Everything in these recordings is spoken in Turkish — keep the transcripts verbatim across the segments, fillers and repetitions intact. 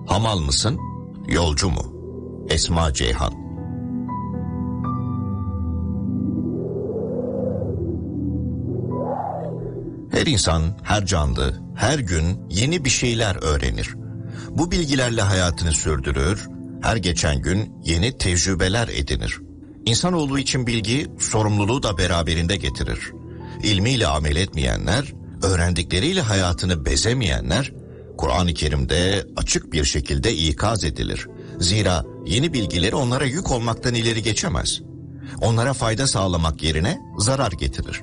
Hamal mısın, yolcu mu? Esma Ceyhan. Her insan, her canlı, her gün yeni bir şeyler öğrenir. Bu bilgilerle hayatını sürdürür, her geçen gün yeni tecrübeler edinir. İnsanoğlu için bilgi, sorumluluğu da beraberinde getirir. İlmiyle amel etmeyenler, öğrendikleriyle hayatını bezemeyenler, Kur'an-ı Kerim'de açık bir şekilde ikaz edilir. Zira yeni bilgileri onlara yük olmaktan ileri geçemez. Onlara fayda sağlamak yerine zarar getirir.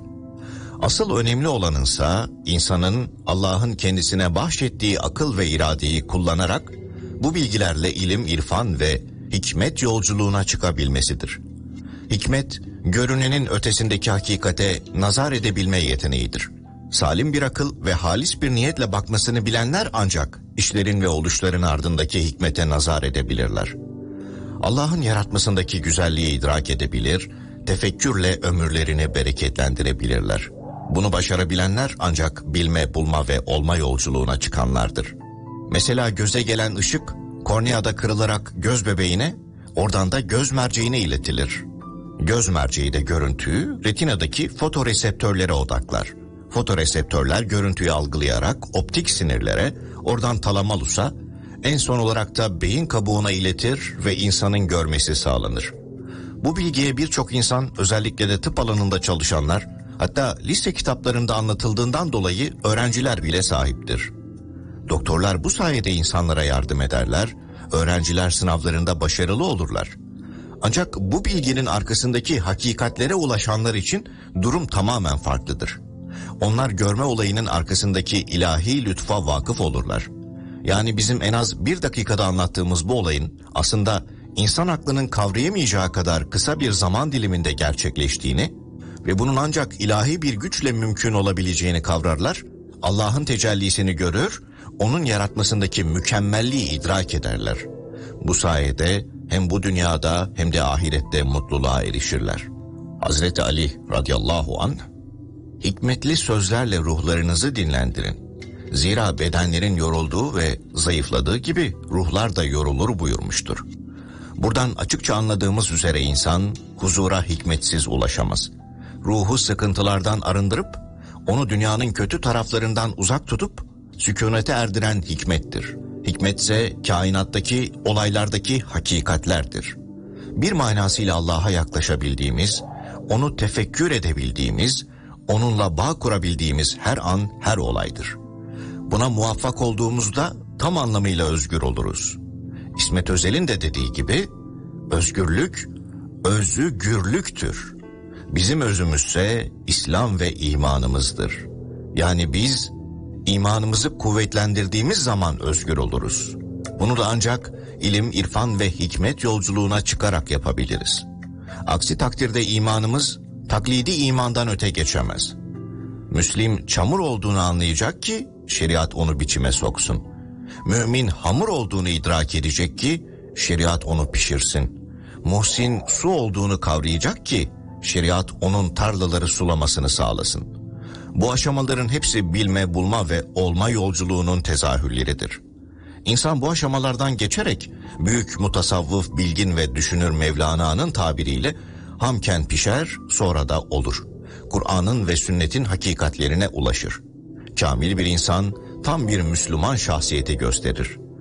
Asıl önemli olanınsa insanın Allah'ın kendisine bahşettiği akıl ve iradeyi kullanarak bu bilgilerle ilim, irfan ve hikmet yolculuğuna çıkabilmesidir. Hikmet, görünenin ötesindeki hakikate nazar edebilme yeteneğidir. Salim bir akıl ve halis bir niyetle bakmasını bilenler ancak işlerin ve oluşların ardındaki hikmete nazar edebilirler. Allah'ın yaratmasındaki güzelliği idrak edebilir, tefekkürle ömürlerini bereketlendirebilirler. Bunu başarabilenler ancak bilme, bulma ve olma yolculuğuna çıkanlardır. Mesela göze gelen ışık, korneada kırılarak göz bebeğine, oradan da göz merceğine iletilir. Göz merceği de görüntüyü retinadaki fotoreseptörlere odaklar. Fotoreseptörler görüntüyü algılayarak optik sinirlere, oradan talamalusa, en son olarak da beyin kabuğuna iletir ve insanın görmesi sağlanır. Bu bilgiye birçok insan, özellikle de tıp alanında çalışanlar, hatta lise kitaplarında anlatıldığından dolayı öğrenciler bile sahiptir. Doktorlar bu sayede insanlara yardım ederler, öğrenciler sınavlarında başarılı olurlar. Ancak bu bilginin arkasındaki hakikatlere ulaşanlar için durum tamamen farklıdır. Onlar görme olayının arkasındaki ilahi lütfa vakıf olurlar. Yani bizim en az bir dakikada anlattığımız bu olayın aslında insan aklının kavrayamayacağı kadar kısa bir zaman diliminde gerçekleştiğini ve bunun ancak ilahi bir güçle mümkün olabileceğini kavrarlar, Allah'ın tecellisini görür, onun yaratmasındaki mükemmelliği idrak ederler. Bu sayede hem bu dünyada hem de ahirette mutluluğa erişirler. Hazreti Ali radıyallahu anh, hikmetli sözlerle ruhlarınızı dinlendirin. Zira bedenlerin yorulduğu ve zayıfladığı gibi ruhlar da yorulur buyurmuştur. Buradan açıkça anladığımız üzere insan huzura hikmetsiz ulaşamaz. Ruhu sıkıntılardan arındırıp, onu dünyanın kötü taraflarından uzak tutup, sükunete erdiren hikmettir. Hikmetse kainattaki, olaylardaki hakikatlerdir. Bir manasıyla Allah'a yaklaşabildiğimiz, onu tefekkür edebildiğimiz, onunla bağ kurabildiğimiz her an, her olaydır. Buna muvaffak olduğumuzda tam anlamıyla özgür oluruz. İsmet Özel'in de dediği gibi, özgürlük, özü gürlüktür. Bizim özümüzse İslam ve imanımızdır. Yani biz imanımızı kuvvetlendirdiğimiz zaman özgür oluruz. Bunu da ancak ilim, irfan ve hikmet yolculuğuna çıkarak yapabiliriz. Aksi takdirde imanımız taklidi imandan öte geçemez. Müslim çamur olduğunu anlayacak ki şeriat onu biçime soksun. Mümin hamur olduğunu idrak edecek ki şeriat onu pişirsin. Muhsin su olduğunu kavrayacak ki şeriat onun tarlaları sulamasını sağlasın. Bu aşamaların hepsi bilme, bulma ve olma yolculuğunun tezahürleridir. İnsan bu aşamalardan geçerek büyük mutasavvıf, bilgin ve düşünür Mevlana'nın tabiriyle hamken pişer, sonra da olur. Kur'an'ın ve sünnetin hakikatlerine ulaşır. Kamil bir insan tam bir Müslüman şahsiyeti gösterir.